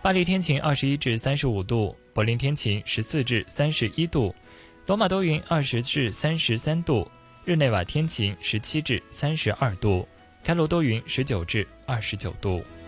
巴黎天晴21至35度，柏林天晴14至31度，罗马多云20至33度，日内瓦天晴17至32度，开罗多云19至29度。